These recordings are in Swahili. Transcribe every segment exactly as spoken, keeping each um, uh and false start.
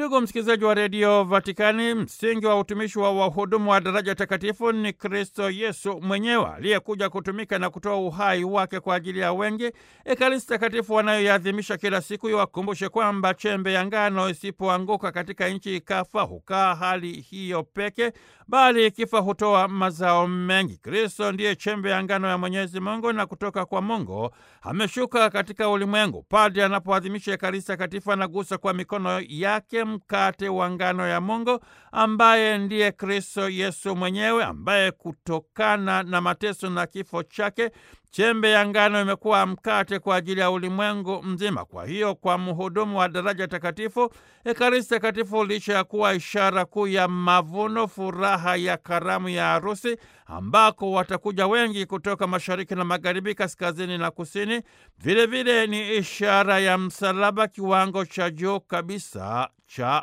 Ndugu msikilizaji wa redio Vatikani, msingi wa utumishi wa wahudumu wa daraja takatifu ni Kristo Yesu mwenyewe aliyekuja kutumika na kutoa uhai wake kwa ajili ya wengi. Ekaristi takatifu wanayoiadhimisha kila siku iwakumbushe kwamba chembe ya ngano isipoanguka katika nchi ikafa, hukaa hali hiyo peke, bali ikifa hutoa mazao mengi. Kristo ndiye chembe ya ngano ya Mwenyezi Mungu, na kutoka kwa Mungu ameshuka katika ulimwengu. Padre anapoadhimisha Ekaristi takatifu anagusa kwa mikono yake mkate wa ngano ya Mungu ambaye ndiye Kristo Yesu mwenyewe, ambaye kutokana na mateso na kifo chake chembe ya ngano imekuwa mkate kwa ajili ya ulimwengu mzima. Kwa hiyo kwa mhudumu wa daraja takatifu, Ekaristi takatifu licha ya kuwa ishara kuu ya mavuno, furaha ya karamu ya harusi ambako watakuja wengi kutoka mashariki na magharibi, kaskazini na kusini, vilevile ni ishara ya msalaba, kiwango cha juu kabisa cha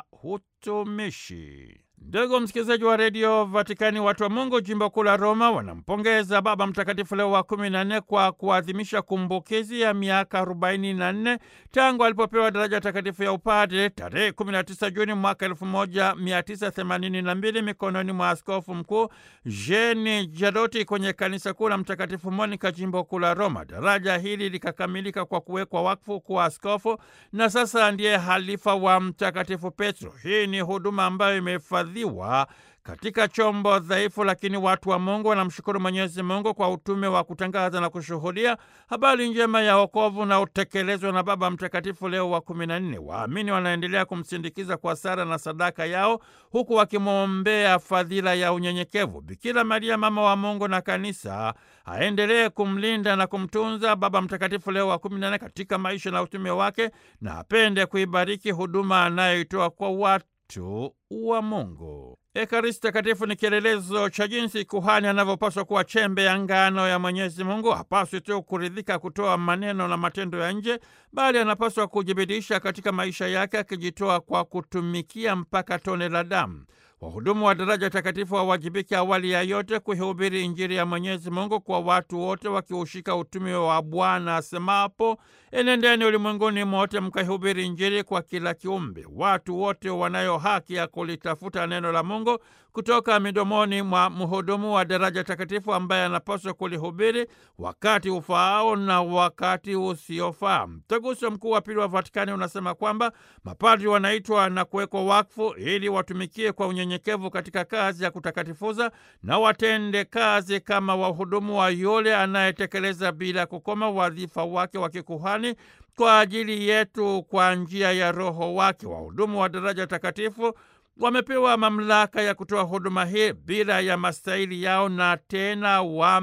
utumishi. Ndugu msikilizaji wa redio Vatikani, watu wa Mungu jimbo kuu la Roma wanampongeza Baba Mtakatifu Leo wa kumi na nne kwa kuadhimisha kumbukizi ya miaka arobaini na nne tangu alipopewa daraja takatifu ya upadre tarehe kumi na tisa Juni mwaka elfu moja mia tisa themanini na mbili mikononi mwa askofu mkuu Jeni Jadoti kwenye kanisa kuu la Mtakatifu Monika jimbo kuu la Roma. Daraja hili likakamilika kwa kuwekwa wakfu kwa askofu na sasa ndiye halifa wa Mtakatifu Petro. Hii ni huduma ambayo imefadhi katika chombo dhaifu, lakini watu wa Mungu wanamshukuru Mwenyezi Mungu kwa utume wa kutangaza na kushuhudia habari njema ya wokovu na utekelezwa na Baba Mtakatifu Leo wa kumi na nne. Waamini wanaendelea kumsindikiza kwa sala na sadaka yao, huku wakimwombea fadhila ya unyenyekevu. Bikira Maria mama wa Mungu na kanisa aendelee kumlinda na kumtunza Baba Mtakatifu Leo wa kumi na nne katika maisha na utume wake, na apende kuibariki huduma anayoitoa kwa watu tu wa Mungu. Ekaristi takatifu ni kielelezo cha jinsi kuhani anavyopaswa kuwa chembe ya ngano ya Mwenyezi Mungu. Hapaswi tu kuridhika kutoa maneno na matendo ya nje, bali anapaswa kujibidisha katika maisha yake, akijitoa kwa kutumikia mpaka tone la damu. Wahudumu wa daraja takatifu wawajibike awali ya yote kuhubiri Injili ya Mwenyezi Mungu kwa watu wote, wakiushika utume wa Bwana asemapo, enendeni ulimwenguni mote mkahubiri Injili kwa kila kiumbe. Watu wote wanayo haki ya kulitafuta neno la Mungu kutoka midomoni mwa mhudumu wa daraja takatifu ambaye anapaswa kulihubiri wakati ufaao na wakati usiofaa. Mtaguso Mkuu wa Pili wa Vatikani unasema kwamba mapadri wanaitwa na kuwekwa wakfu ili watumikie kwa unyenyekevu katika kazi ya kutakatifuza, na watende kazi kama wahudumu wa yule anayetekeleza bila kukoma wadhifa wake wa kikuhani kwa ajili yetu kwa njia ya Roho wake. Wahudumu wa daraja takatifu wamepewa mamlaka ya kutoa huduma hii bila ya mastahili yao, na tena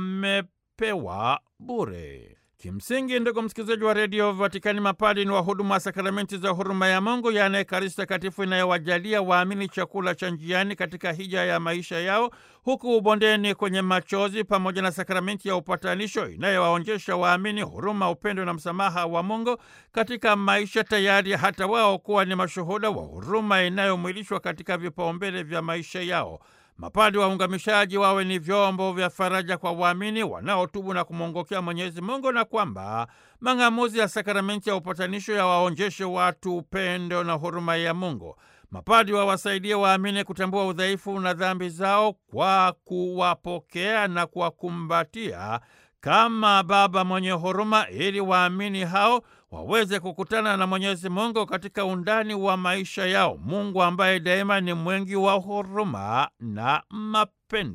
wamepewa bure. Kimsingi, ndugu msikilizaji wa redio Vatikani, mapadri ni wahudumu wa sakramenti za huruma ya Mungu, yaani Ekaristi takatifu inayowajalia waamini chakula cha njiani katika hija ya maisha yao, huku ubondeni kwenye machozi, pamoja na sakramenti ya upatanisho inayowaonjesha waamini huruma, upendo na msamaha wa Mungu katika maisha, tayari hata wao kuwa ni mashuhuda wa huruma inayomwilishwa katika vipaumbele vya maisha yao. Mapadri waungamishaji wawe ni vyombo vya faraja kwa waamini wanaotubu na kumwongokea Mwenyezi Mungu, na kwamba mang'amuzi ya sakramenti ya upatanisho yawaonjeshe watu upendo na huruma ya Mungu. Mapadri wawasaidie waamini kutambua udhaifu na dhambi zao kwa kuwapokea na kuwakumbatia kama Baba mwenye huruma, ili waamini hao waweze kukutana na Mwenyezi Mungu katika undani wa maisha yao, Mungu ambaye daima ni mwingi wa huruma na mapendo.